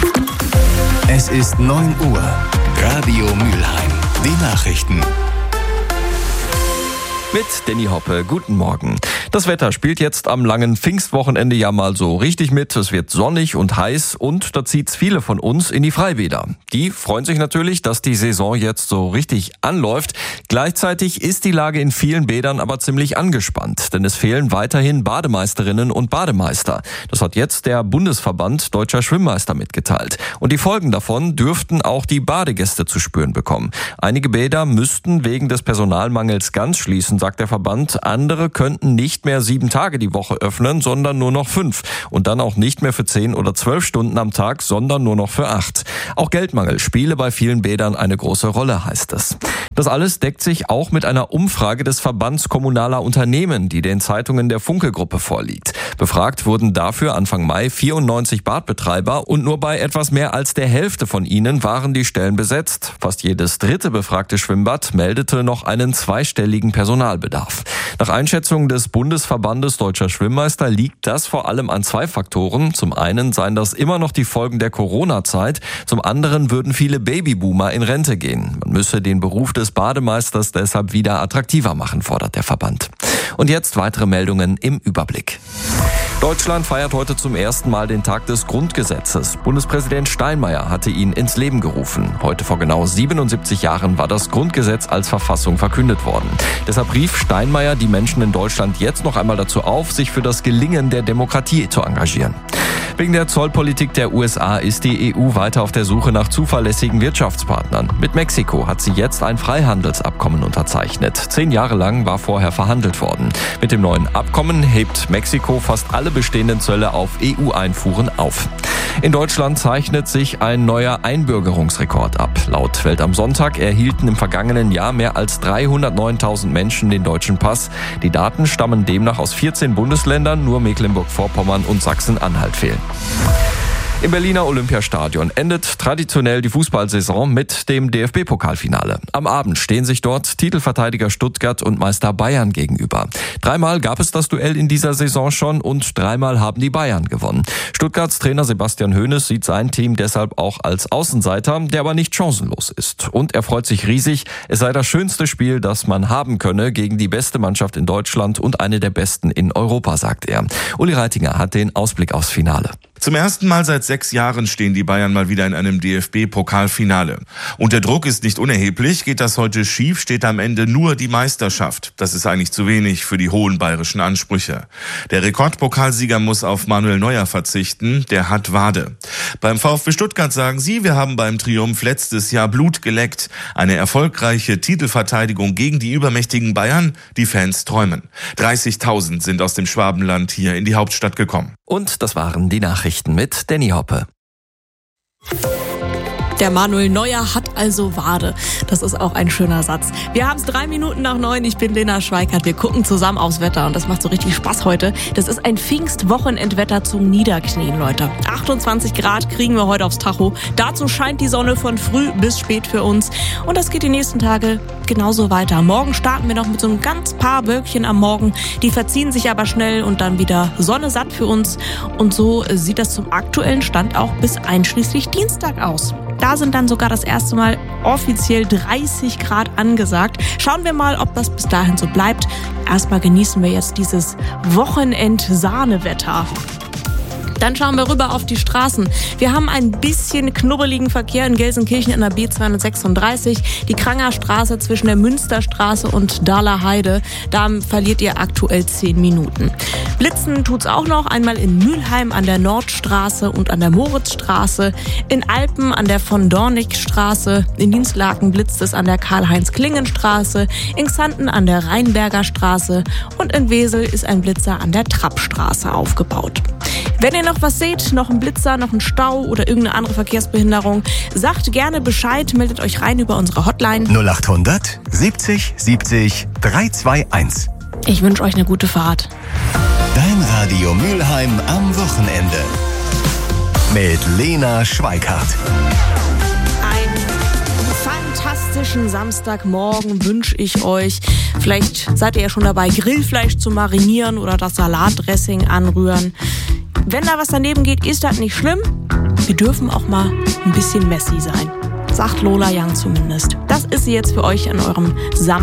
Es ist 9 Uhr. Radio Mülheim. Die Nachrichten. Mit Danny Hoppe, guten Morgen. Das Wetter spielt jetzt am langen Pfingstwochenende ja mal so richtig mit. Es wird sonnig und heiß und da zieht's viele von uns in die Freibäder. Die freuen sich natürlich, dass die Saison jetzt so richtig anläuft. Gleichzeitig ist die Lage in vielen Bädern aber ziemlich angespannt, denn es fehlen weiterhin Bademeisterinnen und Bademeister. Das hat jetzt der Bundesverband Deutscher Schwimmmeister mitgeteilt. Und die Folgen davon dürften auch die Badegäste zu spüren bekommen. Einige Bäder müssten wegen des Personalmangels ganz schließen, sagt der Verband. Andere könnten nicht mehr 7 Tage die Woche öffnen, sondern nur noch 5. Und dann auch nicht mehr für 10 oder 12 Stunden am Tag, sondern nur noch für 8. Auch Geldmangel spiele bei vielen Bädern eine große Rolle, heißt es. Das alles deckt sich auch mit einer Umfrage des Verbands kommunaler Unternehmen, die den Zeitungen der Funke-Gruppe vorliegt. Befragt wurden dafür Anfang Mai 94 Badbetreiber und nur bei etwas mehr als der Hälfte von ihnen waren die Stellen besetzt. Fast jedes dritte befragte Schwimmbad meldete noch einen zweistelligen Personalbedarf. Nach Einschätzung des Bundesverbandes Deutscher Schwimmmeister liegt das vor allem an 2 Faktoren. Zum einen seien das immer noch die Folgen der Corona-Zeit, zum anderen würden viele Babyboomer in Rente gehen. Man müsse den Beruf des Bademeisters deshalb wieder attraktiver machen, fordert der Verband. Und jetzt weitere Meldungen im Überblick. Deutschland feiert heute zum ersten Mal den Tag des Grundgesetzes. Bundespräsident Steinmeier hatte ihn ins Leben gerufen. Heute vor genau 77 Jahren war das Grundgesetz als Verfassung verkündet worden. Deshalb rief Steinmeier die Menschen in Deutschland jetzt noch einmal dazu auf, sich für das Gelingen der Demokratie zu engagieren. Wegen der Zollpolitik der USA ist die EU weiter auf der Suche nach zuverlässigen Wirtschaftspartnern. Mit Mexiko hat sie jetzt ein Freihandelsabkommen unterzeichnet. 10 Jahre lang war vorher verhandelt worden. Mit dem neuen Abkommen hebt Mexiko fast alle bestehenden Zölle auf EU-Einfuhren auf. In Deutschland zeichnet sich ein neuer Einbürgerungsrekord ab. Laut Welt am Sonntag erhielten im vergangenen Jahr mehr als 309.000 Menschen den deutschen Pass. Die Daten stammen demnach aus 14 Bundesländern, nur Mecklenburg-Vorpommern und Sachsen-Anhalt fehlen. Im Berliner Olympiastadion endet traditionell die Fußballsaison mit dem DFB-Pokalfinale. Am Abend stehen sich dort Titelverteidiger Stuttgart und Meister Bayern gegenüber. 3-mal gab es das Duell in dieser Saison schon und 3-mal haben die Bayern gewonnen. Stuttgarts Trainer Sebastian Hoeneß sieht sein Team deshalb auch als Außenseiter, der aber nicht chancenlos ist. Und er freut sich riesig, es sei das schönste Spiel, das man haben könne gegen die beste Mannschaft in Deutschland und eine der besten in Europa, sagt er. Uli Reitinger hat den Ausblick aufs Finale. Zum ersten Mal seit 6 Jahren stehen die Bayern mal wieder in einem DFB-Pokalfinale. Und der Druck ist nicht unerheblich. Geht das heute schief, steht am Ende nur die Meisterschaft. Das ist eigentlich zu wenig für die hohen bayerischen Ansprüche. Der Rekordpokalsieger muss auf Manuel Neuer verzichten. Der hat Wade. Beim VfB Stuttgart sagen sie, wir haben beim Triumph letztes Jahr Blut geleckt. Eine erfolgreiche Titelverteidigung gegen die übermächtigen Bayern. Die Fans träumen. 30.000 sind aus dem Schwabenland hier in die Hauptstadt gekommen. Und das waren die Nachrichten mit Danny Hoppe. Der Manuel Neuer hat also Wade. Das ist auch ein schöner Satz. Wir haben es 3 Minuten nach 9. Ich bin Lena Schweikart. Wir gucken zusammen aufs Wetter und das macht so richtig Spaß heute. Das ist ein Pfingstwochenendwetter zum Niederknien, Leute. 28 Grad kriegen wir heute aufs Tacho. Dazu scheint die Sonne von früh bis spät für uns. Und das geht die nächsten Tage genauso weiter. Morgen starten wir noch mit so ein ganz paar Wölkchen am Morgen. Die verziehen sich aber schnell und dann wieder Sonne satt für uns. Und so sieht das zum aktuellen Stand auch bis einschließlich Dienstag aus. Da sind dann sogar das erste Mal offiziell 30 Grad angesagt. Schauen wir mal, ob das bis dahin so bleibt. Erstmal genießen wir jetzt dieses Wochenend-Sahnewetter. Dann schauen wir rüber auf die Straßen. Wir haben ein bisschen knubbeligen Verkehr in Gelsenkirchen an der B236. Die Kranger Straße zwischen der Münsterstraße und Dahler Heide. Da verliert ihr aktuell 10 Minuten. Blitzen tut's auch noch. Einmal in Mülheim an der Nordstraße und an der Moritzstraße. In Alpen an der von Dornig-Straße. In Dinslaken blitzt es an der Karl-Heinz-Klingen-Straße. In Xanten an der Rheinberger Straße. Und in Wesel ist ein Blitzer an der Trappstraße aufgebaut. Wenn ihr noch was seht, noch ein Blitzer, noch ein Stau oder irgendeine andere Verkehrsbehinderung, sagt gerne Bescheid, meldet euch rein über unsere Hotline 0800 70 70 321. Ich wünsche euch eine gute Fahrt. Dein Radio Mülheim am Wochenende. Mit Lena Schweikart. Fantastischen Samstagmorgen wünsche ich euch. Vielleicht seid ihr ja schon dabei, Grillfleisch zu marinieren oder das Salatdressing anrühren. Wenn da was daneben geht, ist das nicht schlimm. wir dürfen auch mal ein bisschen Messi sein. Sagt Lola Young zumindest. Das ist sie jetzt für euch an eurem Samstag.